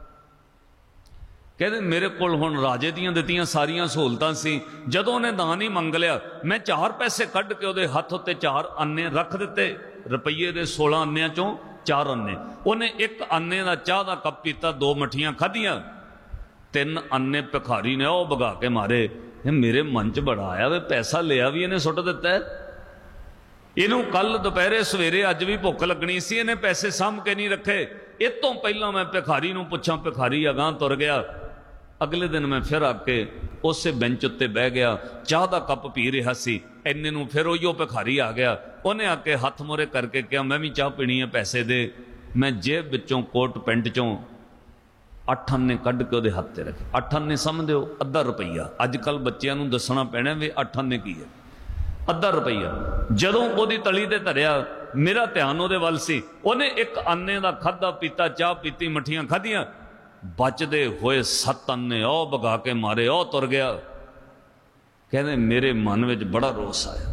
ਕਹਿੰਦੇ ਮੇਰੇ ਕੋਲ ਹੁਣ ਰਾਜੇ ਦੀਆਂ ਦਿੱਤੀਆਂ ਸਾਰੀਆਂ ਸਹੂਲਤਾਂ ਸੀ। ਜਦੋਂ ਉਹਨੇ ਦਾਨ ਹੀ ਮੰਗ ਲਿਆ, ਮੈਂ ਚਾਰ ਪੈਸੇ ਕੱਢ ਕੇ ਉਹਦੇ ਹੱਥ ਉੱਤੇ ਚਾਰ ਅੰਨੇ ਰੱਖ ਦਿੱਤੇ। ਰੁਪਈਏ ਦੇ ਸੋਲਾਂ ਅੰਨਿਆਂ ਚੋਂ ਚਾਰ ਅੰਨੇ। ਉਹਨੇ ਇੱਕ ਅੰਨੇ ਦਾ ਚਾਹ ਦਾ ਕੱਪ ਪੀਤਾ, ਦੋ ਮੱਠੀਆਂ ਖਾਧੀਆਂ। ਤਿੰਨ ਅੰਨੇ ਭਿਖਾਰੀ ਨੇ ਉਹ ਭਗਾ ਕੇ ਮਾਰੇ। ਇਹ ਮੇਰੇ ਮਨ 'ਚ ਬੜਾ ਆਇਆ ਵੀ ਪੈਸਾ ਲਿਆ ਵੀ ਇਹਨੇ ਸੁੱਟ ਦਿੱਤਾ। ਇਹਨੂੰ ਕੱਲ ਦੁਪਹਿਰੇ ਸਵੇਰੇ ਅੱਜ ਵੀ ਭੁੱਖ ਲੱਗਣੀ ਸੀ, ਇਹਨੇ ਪੈਸੇ ਸਾਂਭ ਕੇ ਨਹੀਂ ਰੱਖੇ। ਇਹ ਤੋਂ ਪਹਿਲਾਂ ਮੈਂ ਭਿਖਾਰੀ ਨੂੰ ਪੁੱਛਾਂ। ਭਿਖਾਰੀ ਅਗਾਂਹ ਤੁਰ ਗਿਆ। ਅਗਲੇ ਦਿਨ ਮੈਂ ਫਿਰ ਆ ਕੇ ਉਸੇ ਬੈਂਚ ਉੱਤੇ ਬਹਿ ਗਿਆ, ਚਾਹ ਦਾ ਕੱਪ ਪੀ ਰਿਹਾ ਸੀ। ਇੰਨੇ ਨੂੰ ਫਿਰ ਉਹੀਓ ਭਿਖਾਰੀ ਆ ਗਿਆ। ਉਹਨੇ ਆ ਕੇ ਹੱਥ ਮੋਰੇ ਕਰਕੇ ਕਿਹਾ, ਮੈਂ ਵੀ ਚਾਹ ਪੀਣੀ ਹੈ, ਪੈਸੇ ਦੇ। ਮੈਂ ਜੇਬ ਵਿੱਚੋਂ ਕੋਟ ਪੈਂਟ ਚੋਂ ਅੱਠ ਅੰਨੇ ਕੱਢ ਕੇ ਉਹਦੇ ਹੱਥ ਤੇ ਰੱਖੇ। ਅੱਠ ਅੰਨੇ ਸਮਝਦੇ ਹੋ ਅੱਧਾ ਰੁਪਈਆ। ਅੱਜ ਕੱਲ ਬੱਚਿਆਂ ਨੂੰ ਦੱਸਣਾ ਪੈਣਾ ਵੀ ਅੱਠ ਅੰਨੇ ਕੀ ਹੈ। ਅੱਧਾ ਰੁਪਈਆ ਜਦੋਂ ਉਹਦੀ ਤਲੀ ਤੇ ਧਰਿਆ, ਮੇਰਾ ਧਿਆਨ ਉਹਦੇ ਵੱਲ ਸੀ। ਉਹਨੇ ਇੱਕ ਅੰਨੇ ਦਾ ਖਾਧਾ ਪੀਤਾ, ਚਾਹ ਪੀਤੀ, ਮੱਠੀਆਂ ਖਾਧੀਆਂ। ਬਚਦੇ ਹੋਏ ਸੱਤ ਅੰਨੇ ਉਹ ਭਗਾ ਕੇ ਮਾਰੇ, ਉਹ ਤੁਰ ਗਿਆ। ਕਹਿੰਦੇ ਮੇਰੇ ਮਨ ਵਿੱਚ ਬੜਾ ਰੋਸ ਆਇਆ।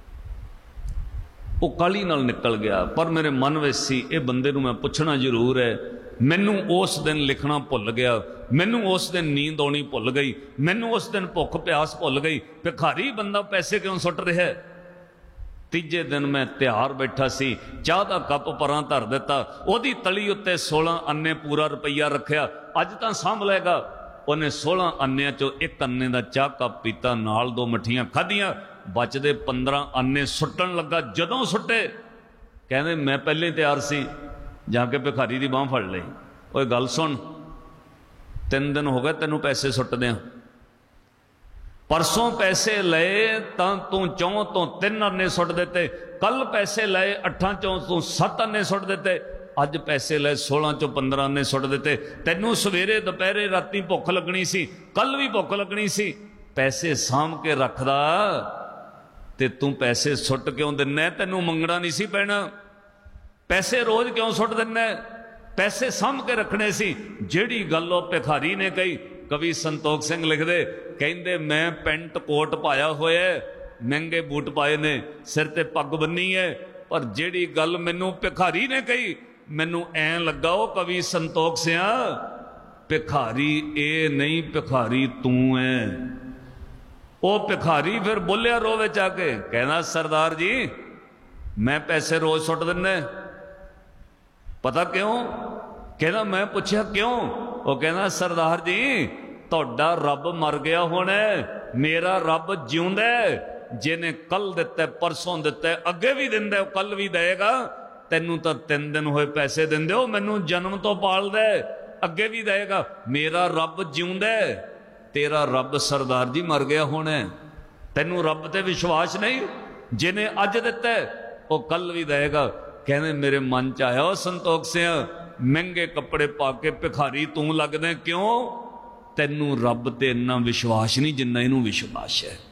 ਉਹ ਕਾਲੀ ਨਾਲ ਨਿਕਲ ਗਿਆ, ਪਰ ਮੇਰੇ ਮਨ ਵਿੱਚ ਸੀ ਇਹ ਬੰਦੇ ਨੂੰ ਮੈਂ ਪੁੱਛਣਾ ਜ਼ਰੂਰ ਹੈ। ਮੈਨੂੰ ਉਸ ਦਿਨ ਲਿਖਣਾ ਭੁੱਲ ਗਿਆ, ਮੈਨੂੰ ਉਸ ਦਿਨ ਨੀਂਦ ਆਉਣੀ ਭੁੱਲ ਗਈ, ਮੈਨੂੰ ਉਸ ਦਿਨ ਭੁੱਖ ਪਿਆਸ ਭੁੱਲ ਗਈ। ਭਿਖਾਰੀ ਬੰਦਾ ਪੈਸੇ ਕਿਉਂ ਸੁੱਟ ਰਿਹਾ। ਤੀਜੇ ਦਿਨ ਮੈਂ ਤਿਆਰ ਬੈਠਾ ਸੀ, ਚਾਹ ਦਾ ਕੱਪ ਪਰਾਂ ਧਰ ਦਿੱਤਾ, ਉਹਦੀ ਤਲੀ ਉੱਤੇ ਸੋਲਾਂ ਅੰਨੇ ਪੂਰਾ ਰੁਪਈਆ ਰੱਖਿਆ। ਅੱਜ ਤਾਂ ਸਾਂਭ ਲਏਗਾ। ਉਹਨੇ ਸੋਲਾਂ ਅੰਨਿਆਂ ਚੋਂ ਇੱਕ ਅੰਨੇ ਦਾ ਚਾਹ ਕੱਪ ਪੀਤਾ, ਨਾਲ ਦੋ ਮੱਠੀਆਂ ਖਾਧੀਆਂ। ਬਚਦੇ ਪੰਦਰਾਂ ਅੰਨੇ ਸੁੱਟਣ ਲੱਗਾ। ਜਦੋਂ ਸੁੱਟੇ, ਕਹਿੰਦੇ ਮੈਂ ਪਹਿਲੇ ਤਿਆਰ ਸੀ। ਜਾ ਕੇ ਭਿਖਾਰੀ ਦੀ ਬਾਂਹ ਫੜ ਲਈ। ਓਏ ਗੱਲ ਸੁਣ, ਤਿੰਨ ਦਿਨ ਹੋ ਗਏ ਤੈਨੂੰ ਪੈਸੇ ਸੁੱਟਦਿਆਂ। ਪਰਸੋਂ ਪੈਸੇ ਲਏ ਤਾਂ ਤੂੰ ਚੌਂ ਤੋਂ ਤਿੰਨ ਅੰਨੇ ਸੁੱਟ ਦਿੱਤੇ। ਕੱਲ ਪੈਸੇ ਲਏ ਅੱਠਾਂ ਚੋਂ ਤੂੰ ਸੱਤ ਅੰਨੇ ਸੁੱਟ ਦਿੱਤੇ। ਅੱਜ ਪੈਸੇ ਲਏ ਸੋਲਾਂ ਚੋਂ ਪੰਦਰਾਂ ਅੰਨੇ ਸੁੱਟ ਦਿੱਤੇ। ਤੈਨੂੰ ਸਵੇਰੇ ਦੁਪਹਿਰੇ ਰਾਤੀ ਭੁੱਖ ਲੱਗਣੀ ਸੀ, ਕੱਲ ਵੀ ਭੁੱਖ ਲੱਗਣੀ ਸੀ। ਪੈਸੇ ਸਾਂਭ ਕੇ ਰੱਖਦਾ ਤੇ ਤੂੰ ਪੈਸੇ ਸੁੱਟ ਕਿਉਂ ਦਿੰਨਾ? ਤੈਨੂੰ ਮੰਗਣਾ ਨਹੀਂ ਸੀ ਪੈਣਾ। ਪੈਸੇ ਰੋਜ਼ ਕਿਉਂ ਸੁੱਟ ਦਿੰਦਾ? ਪੈਸੇ ਸਾਂਭ ਕੇ ਰੱਖਣੇ ਸੀ। ਜਿਹੜੀ ਗੱਲ ਉਹ ਭਿਖਾਰੀ ਨੇ ਕਹੀ, ਕਵੀ ਸੰਤੋਖ ਸਿੰਘ ਲਿਖਦੇ, ਕਹਿੰਦੇ ਮੈਂ ਪੈਂਟ ਕੋਟ ਪਾਇਆ ਹੋਇਆ, ਮਹਿੰਗੇ ਬੂਟ ਪਾਏ ਨੇ, ਸਿਰ ਤੇ ਪੱਗ ਬੰਨੀ ਹੈ, ਪਰ ਜਿਹੜੀ ਗੱਲ ਮੈਨੂੰ ਭਿਖਾਰੀ ਨੇ ਕਹੀ, ਮੈਨੂੰ ਐਂ ਲੱਗਾ ਉਹ ਕਵੀ ਸੰਤੋਖ ਸਿਆ ਭਿਖਾਰੀ ਇਹ ਨਹੀਂ, ਭਿਖਾਰੀ ਤੂੰ ਹੈ। ਉਹ ਭਿਖਾਰੀ ਫਿਰ ਬੋਲਿਆ ਰੋਹ ਵਿੱਚ ਆ ਕੇ, ਕਹਿੰਦਾ ਸਰਦਾਰ ਜੀ ਮੈਂ ਪੈਸੇ ਰੋਜ਼ ਸੁੱਟ ਦਿੰਦਾ। ਪਤਾ ਕਿਉਂ? ਕਹਿੰਦਾ ਮੈਂ ਪੁੱਛਿਆ ਕਿਉਂ? ਉਹ ਕਹਿੰਦਾ ਸਰਦਾਰ ਜੀ ਤੁਹਾਡਾ ਰੱਬ ਮਰ ਗਿਆ ਹੋਣਾ, ਮੇਰਾ ਰੱਬ ਜਿਉਂਦਾ। ਜਿਹਨੇ ਕੱਲ ਦਿੱਤਾ, ਪਰਸੋਂ ਦਿੱਤਾ, ਅੱਗੇ ਵੀ ਦਿੰਦਾ, ਕੱਲ ਵੀ ਦੇਗਾ। ਤੈਨੂੰ ਤਾਂ ਤਿੰਨ ਦਿਨ ਹੋਏ ਪੈਸੇ ਦਿੰਦੇ ਹੋ, ਮੈਨੂੰ ਜਨਮ ਤੋਂ ਪਾਲਦਾ, ਅੱਗੇ ਵੀ ਦੇਗਾ। ਮੇਰਾ ਰੱਬ ਜਿਉਂਦਾ, ਤੇਰਾ ਰੱਬ ਸਰਦਾਰ ਜੀ ਮਰ ਗਿਆ ਹੋਣਾ। ਤੈਨੂੰ ਰੱਬ ਤੇ ਵਿਸ਼ਵਾਸ ਨਹੀਂ? ਜਿਹਨੇ ਅੱਜ ਦਿੱਤਾ ਉਹ ਕੱਲ ਵੀ ਦੇਗਾ। ਕਹਿੰਦੇ ਮੇਰੇ ਮਨ ਚ ਆਇਆ, ਉਹ ਸੰਤੋਖ ਸਿਆ ਮਹਿੰਗੇ ਕੱਪੜੇ ਪਾ ਕੇ ਭਿਖਾਰੀ ਤੂੰ ਲੱਗਦਾ ਕਿਉਂ? ਤੈਨੂੰ ਰੱਬ ਤੇ ਇੰਨਾ ਵਿਸ਼ਵਾਸ ਨਹੀਂ ਜਿੰਨਾ ਇਹਨੂੰ ਵਿਸ਼ਵਾਸ ਹੈ।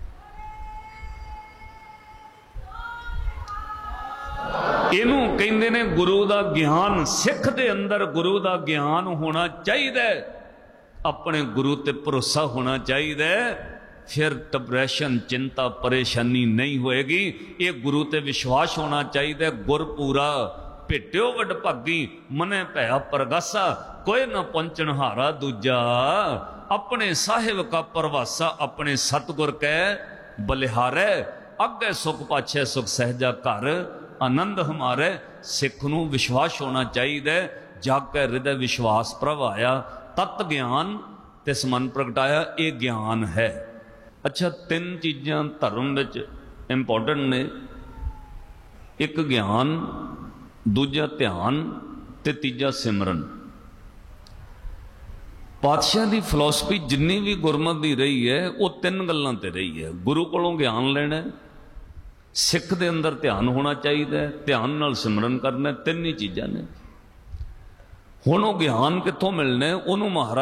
ਇਹਨੂੰ ਕਹਿੰਦੇ ਨੇ ਗੁਰੂ ਦਾ ਗਿਆਨ। ਸਿੱਖ ਦੇ ਅੰਦਰ ਗੁਰੂ ਦਾ ਗਿਆਨ ਹੋਣਾ ਚਾਹੀਦਾ, ਆਪਣੇ ਗੁਰੂ ਤੇ ਭਰੋਸਾ ਹੋਣਾ ਚਾਹੀਦਾ। ਫਿਰ ਡਿਪਰੈਸ਼ਨ, ਚਿੰਤਾ, ਪਰੇਸ਼ਾਨੀ ਨਹੀਂ ਹੋਏਗੀ। ਇਹ ਗੁਰੂ ਤੇ ਵਿਸ਼ਵਾਸ ਹੋਣਾ ਚਾਹੀਦਾ। ਗੁਰਪੂਰਾ ਭੇਟਿਓ ਵਡ ਭਾਗੀ, ਮਨੇ ਭਇਆ ਪ੍ਰਗਾਸਾ, ਕੋਈ ਨਾ ਪਹੁੰਚਣ ਹਾਰਾ ਦੂਜਾ। ਆਪਣੇ ਸਾਹਿਬ ਕਾ ਪ੍ਰਵਾਸਾ, ਆਪਣੇ ਸਤਿਗੁਰ ਕੈ ਬਲਿਹਾਰੈ, ਅੱਗੇ ਸੁਖ ਪਾਛੈ ਸੁਖ ਸਹਿਜਾ ਘਰ, ਆਨੰਦ ਹਮਾਰੇ। ਸਿੱਖ ਨੂੰ ਵਿਸ਼ਵਾਸ ਹੋਣਾ ਚਾਹੀਦਾ। ਜਾਗ ਕੇ ਹਿਰਦੇ ਵਿਸ਼ਵਾਸ ਪ੍ਰਭ ਆਇਆ, ਤਤ ਗਿਆਨ ਤਿਸ ਮਨ ਪ੍ਰਗਟਾਇਆ। ਇਹ ਗਿਆਨ ਹੈ। ਅੱਛਾ, ਤਿੰਨ ਚੀਜ਼ਾਂ ਧਰਮ ਵਿੱਚ ਇੰਪੋਰਟੈਂਟ ਨੇ। ਇੱਕ ਗਿਆਨ, ਦੂਜਾ ਧਿਆਨ ਤੇ ਤੀਜਾ ਸਿਮਰਨ। ਪਾਤਸ਼ਾਹ ਦੀ ਫਿਲਾਸਫੀ ਜਿੰਨੀ ਵੀ ਗੁਰਮਤਿ ਦੀ ਰਹੀ ਹੈ ਉਹ ਤਿੰਨ ਗੱਲਾਂ ਤੇ ਰਹੀ ਹੈ। ਗੁਰੂ ਕੋਲੋਂ ਗਿਆਨ ਲੈਣਾ, ਸਿੱਖ ਦੇ ਅੰਦਰ ਧਿਆਨ ਹੋਣਾ ਚਾਹੀਦਾ, ਧਿਆਨ ਨਾਲ ਸਿਮਰਨ ਕਰਨਾ, ਤਿੰਨ ਹੀ ਚੀਜ਼ਾਂ ਨੇ। ਹੁਣ ਉਹ ਗਿਆਨ ਕਿੱਥੋਂ ਮਿਲਣਾ? ਉਹਨੂੰ ਮਹਾਰਾਜ